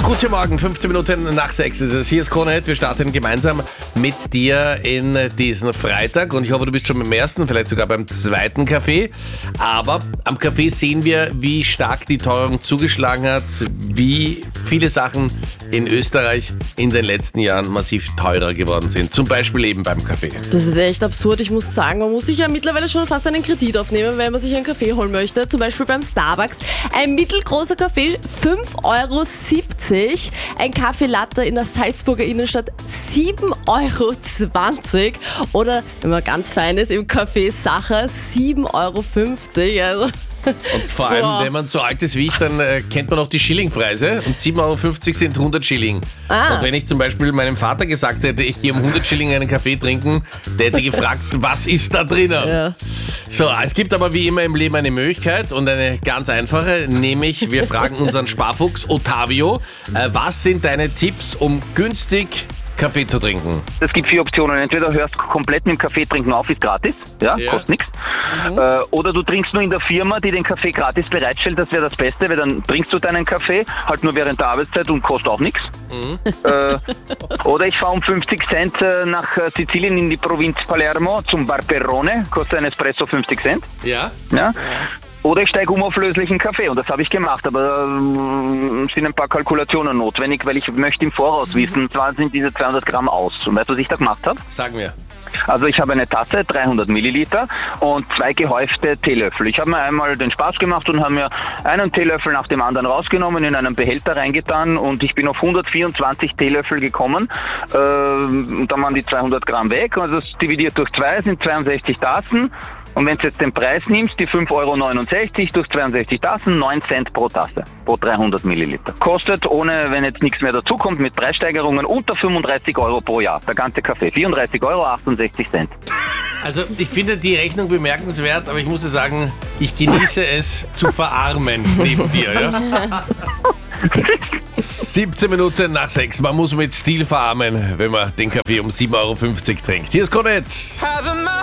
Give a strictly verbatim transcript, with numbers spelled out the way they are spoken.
Guten Morgen, fünfzehn Minuten nach sechs ist es. Hier ist Krone. Wir starten gemeinsam mit dir in diesen Freitag und ich hoffe, du bist schon beim ersten, vielleicht sogar beim zweiten Kaffee. Aber am Kaffee sehen wir, wie stark die Teuerung zugeschlagen hat, wie viele Sachen in Österreich in den letzten Jahren massiv teurer geworden sind. Zum Beispiel eben beim Kaffee. Das ist echt absurd. Ich muss sagen, man muss sich ja mittlerweile schon fast einen Kredit aufnehmen, wenn man sich einen Kaffee holen möchte. Zum Beispiel beim Starbucks. Ein mittelgroßer Kaffee, fünf Euro siebzig. Ein Kaffee Latte in der Salzburger Innenstadt, sieben Euro zwanzig. Oder, wenn man ganz fein ist, im Café Sacher, sieben Euro fünfzig. Also... Und vor allem, Boah. wenn man so alt ist wie ich, dann äh, kennt man auch die Schillingpreise und sieben Euro fünfzig sind hundert Schilling. Ah. Und wenn ich zum Beispiel meinem Vater gesagt hätte, ich gehe um hundert Schilling einen Kaffee trinken, der hätte gefragt, was ist da drinnen? Ja. So, es gibt aber wie immer im Leben eine Möglichkeit und eine ganz einfache, nämlich wir fragen unseren Sparfuchs Ottavio, äh, was sind deine Tipps, um günstig Kaffee zu trinken? Es gibt vier Optionen. Entweder hörst du komplett mit dem Kaffee trinken auf, ist gratis, ja, ja. kostet nichts. Mhm. Äh, oder du trinkst nur in der Firma, die den Kaffee gratis bereitstellt, das wäre das Beste, weil dann trinkst du deinen Kaffee, halt nur während der Arbeitszeit und kostet auch nichts. Mhm. Äh, oder ich fahre um fünfzig Cent nach Sizilien in die Provinz Palermo zum Barberone, kostet ein Espresso fünfzig Cent. Ja. ja. ja. Oder ich steige um auf löslichen Kaffee und das habe ich gemacht, aber es äh, sind ein paar Kalkulationen notwendig, weil ich möchte im Voraus wissen, zwar sind diese zweihundert Gramm aus. Und weißt du, was ich da gemacht habe? Sag mir. Also ich habe eine Tasse, dreihundert Milliliter und zwei gehäufte Teelöffel. Ich habe mir einmal den Spaß gemacht und habe mir einen Teelöffel nach dem anderen rausgenommen, in einen Behälter reingetan und ich bin auf hundertvierundzwanzig Teelöffel gekommen. Äh, und dann waren die zweihundert Gramm weg. Also das dividiert durch zwei sind zweiundsechzig Tassen. Und wenn du jetzt den Preis nimmst, die fünf Euro neunundsechzig durch zweiundsechzig Tassen, neun Cent pro Tasse, pro dreihundert Milliliter. Kostet, ohne, wenn jetzt nichts mehr dazukommt, mit Preissteigerungen unter fünfunddreißig Euro pro Jahr. Der ganze Kaffee, vierunddreißig Euro achtundsechzig Cent. Also ich finde die Rechnung bemerkenswert, aber ich muss dir sagen, ich genieße es zu verarmen neben dir. Ja? siebzehn Minuten nach sechs. Man muss mit Stil verarmen, wenn man den Kaffee um sieben Euro fünfzig trinkt. Hier ist Kornett.